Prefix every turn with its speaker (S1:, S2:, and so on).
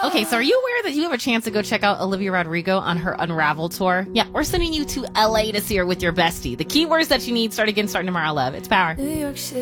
S1: Okay, so are you aware that you have a chance to go check out Olivia Rodrigo on her Unravel tour? Yeah, we're sending you to LA to see her with your bestie. The keywords that you need start tomorrow, love. It's power.